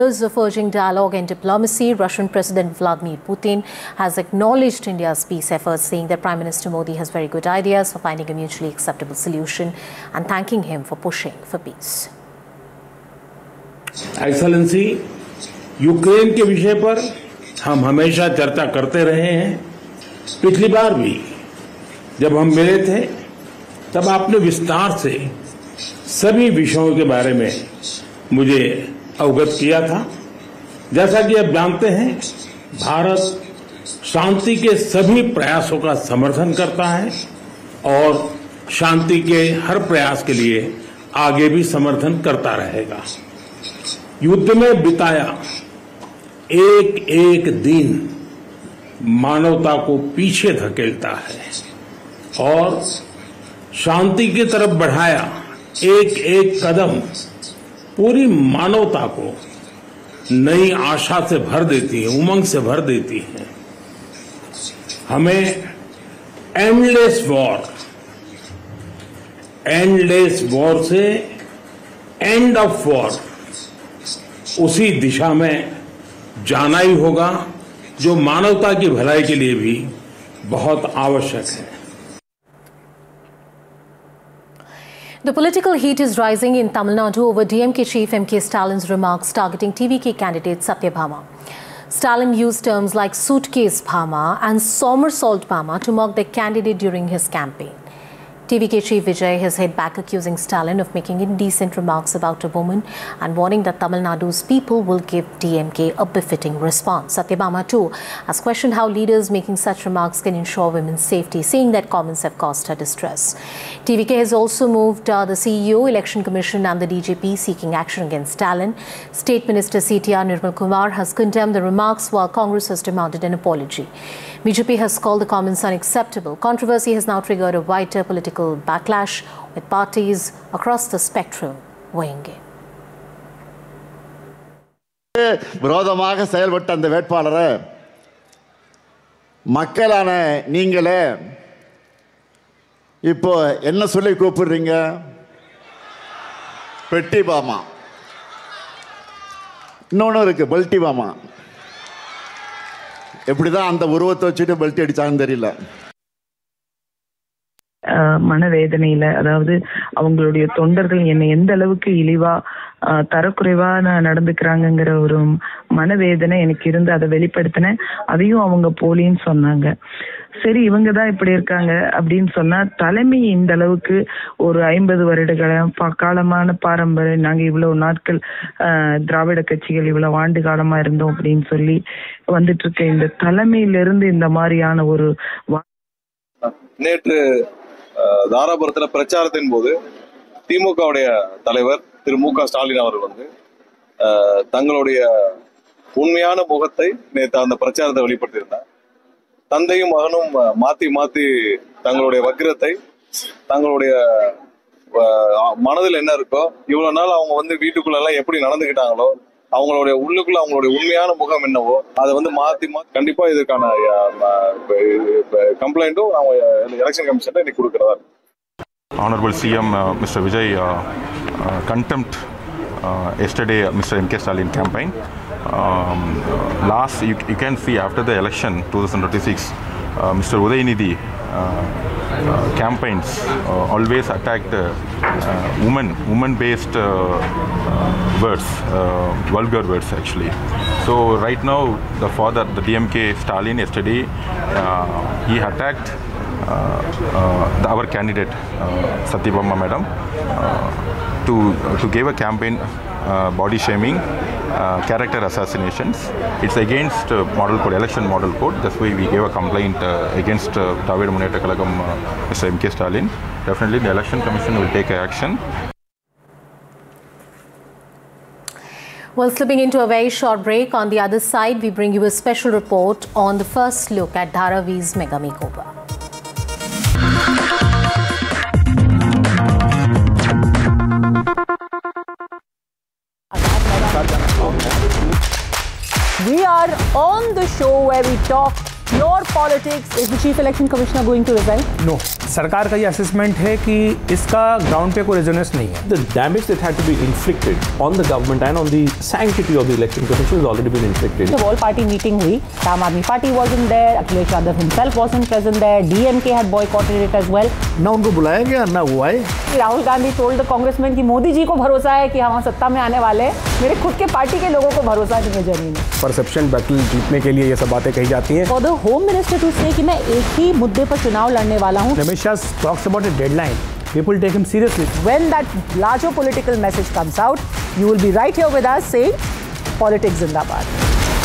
Of urging dialogue and diplomacy, Russian President Vladimir Putin has acknowledged India's peace efforts, saying that Prime Minister Modi has very good ideas for finding a mutually acceptable solution and thanking him for pushing for peace. Excellency, Ukraine के विषय पर हम हमेशा चर्चा करते रहे हैं। पिछली बार भी जब हम मिले थे तब आपने विस्तार से सभी विषयों के बारे में मुझे अवगत किया था। जैसा कि आप जानते हैं, भारत शांति के सभी प्रयासों का समर्थन करता है और शांति के हर प्रयास के लिए आगे भी समर्थन करता रहेगा। युद्ध में बिताया एक एक दिन मानवता को पीछे धकेलता है और शांति की तरफ बढ़ाया एक एक कदम पूरी मानवता को नई आशा से भर देती है, उमंग से भर देती है। हमें एंडलेस वॉर से एंड ऑफ वॉर उसी दिशा में जाना ही होगा जो मानवता की भलाई के लिए भी बहुत आवश्यक है। The political heat is rising in Tamil Nadu over DMK chief M.K. Stalin's remarks targeting TVK candidate Satyabhama. Stalin used terms like suitcase Bhama and somersault Bhama to mock the candidate during his campaign. TVK chief Vijay has hit back, accusing Stalin of making indecent remarks about a woman and warning that Tamil Nadu's people will give DMK a befitting response. Satyabhama too has questioned how leaders making such remarks can ensure women's safety, saying that comments have caused her distress. TVK has also moved the CEO, Election Commission and the DJP seeking action against Stalin. State Minister CTR Nirmal Kumar has condemned the remarks while Congress has demanded an apology. BJP has called the comments unacceptable. Controversy has now triggered a wider political backlash with parties across the spectrum weighing in. விரோதமாக செயல்பட்ட அந்த வேட்பாளரை மக்களான நீங்களே இப்போ என்ன சொல்லி கூப்பிடுறீங்க? பெட்டி பாமா. இன்னொன்று இருக்கு, பெல்ட்டி பாமா. எப்படிதான் அந்த உருவத்தை வச்சுட்டு பெல்ட் அடிச்சாங்கன்னு தெரியல. மனவேதனையில, அதாவது அவங்களுடைய தொண்டர்கள் என்னை எந்த அளவுக்கு இழிவா தரக்குறைவா நடந்துக்கிறாங்கிற ஒரு மனவேதனை எனக்கு இருந்து அதை வெளிப்படுத்தினேன். அதையும் அவங்க போலின்னு சொன்னாங்க. சரி, இவங்க தான் இப்படி இருக்காங்க அப்படின்னு சொன்னா, தலைமை இந்த அளவுக்கு ஒரு 50 வருட காலமான பாரம்பரியம், நாங்க இவ்வளவு நாட்கள் திராவிட கட்சிகள் இவ்வளவு ஆண்டு காலமா இருந்தோம் அப்படின்னு சொல்லி வந்துட்டு இருக்க இந்த தலைமையிலிருந்து இந்த மாதிரியான ஒரு நேற்று தாராபுரத்துல பிரச்சாரத்தின் போது திமுகவுடைய தலைவர் திரு மு.க. ஸ்டாலின் அவர்கள் வந்து தங்களுடைய உண்மையான முகத்தை நேற்று அந்த பிரச்சாரத்தை வெளிப்படுத்தியிருந்தார். தந்தையும் மகனும் மாத்தி மாத்தி தங்களுடைய வக்கிரத்தை, தங்களுடைய மனதில் என்ன இருக்கோ, இவ்வளவு நாள் அவங்க வந்து வீட்டுக்குள்ள எல்லாம் எப்படி நடந்துக்கிட்டாங்களோ, அவங்களுடைய உள்ளுக்குள்ள அவங்களுடைய உண்மையான முகம் என்னவோ அதை வந்து மாத்தி கண்டிப்பா இதுக்கான கம்ப்ளைண்ட்டும் அவங்க எலெக்ஷன் கமிஷன் இன்னைக்கு கொடுக்கிறதா. Honorable CM Mr. Vijay contempt yesterday Mr. M.K. Stalin campaign. Last you can see after the election 2026 Mr. Udayanidhi campaigns always attacked woman based words, vulgar words actually. So right now the father, the DMK Stalin, yesterday he attacked our candidate Satyabhama madam to give a campaign body shaming, character assassinations. It's against model code, election model code. That's why we gave a complaint against Dravida Muneta Kalagam Mr. M.K. Stalin. Definitely the election commission will take action. Well, slipping into a very short break, on the other side we bring you a special report on the first look at Dharavi's mega makeover. We are on the show where we talk pure politics. Is the Chief Election Commissioner going to resign? No. सरकार का ये assessment है कि इसका ground पे कोई resonance नहीं है. The damage that had to be inflicted on the government and on the sanctity of the election commission has already been inflicted. The all-party meeting हुई. Aam Aadmi Party wasn't there. Akhilesh Yadav himself wasn't present there. DMK had boycotted it as well. ना उनको बुलाया गया ना हुआ है. Rahul Gandhi told the congressman कि मोदी जी को भरोसा है कि हम सत्ता में आने वाले हैं. मेरे खुद के पार्टी के लोगों को भरोसा नहीं है जमीन में. परसेप्शन बैटल जीतने के लिए ये सब बातें कही जाती हैं. For the Home Minister to say कि मैं एक ही मुद्दे पर चुनाव लड़ने वाला हूँ. Ramesh Shah talks about a deadline. People take him seriously. When that larger political message comes out, you will be right here with us saying politics Zindabad.